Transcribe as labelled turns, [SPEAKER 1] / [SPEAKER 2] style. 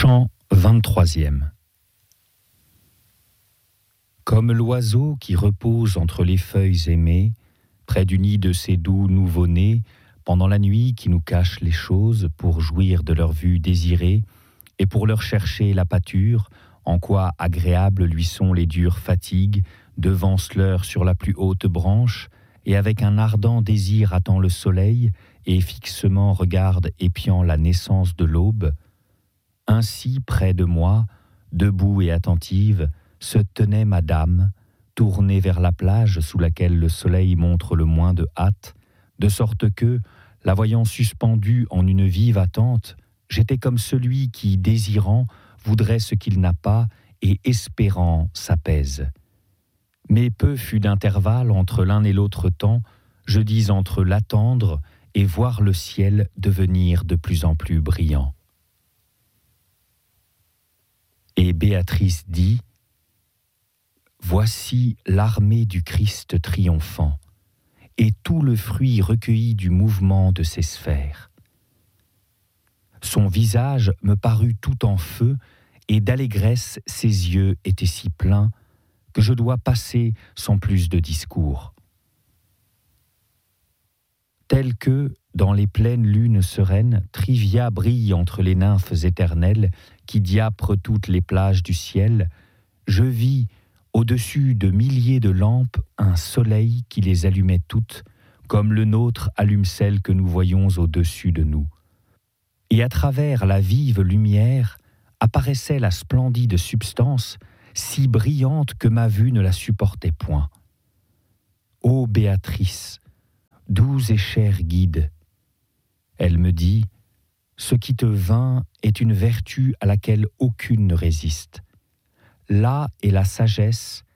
[SPEAKER 1] Chant 23e. Comme l'oiseau qui repose entre les feuilles aimées, près du nid de ses doux nouveau-nés, pendant la nuit qui nous cache les choses pour jouir de leur vue désirée et pour leur chercher la pâture, en quoi agréables lui sont les dures fatigues, devance-leur sur la plus haute branche, et avec un ardent désir attend le soleil, et fixement regarde épiant la naissance de l'aube. Ainsi, près de moi, debout et attentive, se tenait madame, tournée vers la plage sous laquelle le soleil montre le moins de hâte, de sorte que, la voyant suspendue en une vive attente, j'étais comme celui qui, désirant, voudrait ce qu'il n'a pas et espérant s'apaise. Mais peu fut d'intervalle entre l'un et l'autre temps, je dis entre l'attendre et voir le ciel devenir de plus en plus brillant. Et Béatrice dit : voici l'armée du Christ triomphant, et tout le fruit recueilli du mouvement de ses sphères. Son visage me parut tout en feu, et d'allégresse ses yeux étaient si pleins que je dois passer sans plus de discours. Tel que, dans les pleines lunes sereines, Trivia brille entre les nymphes éternelles qui diaprent toutes les plages du ciel, je vis, au-dessus de milliers de lampes, un soleil qui les allumait toutes, comme le nôtre allume celle que nous voyons au-dessus de nous. Et à travers la vive lumière apparaissait la splendide substance, si brillante que ma vue ne la supportait point. Ô Béatrice, doux et cher guide, elle me dit, ce qui te vint est une vertu à laquelle aucune ne résiste. Là est la sagesse,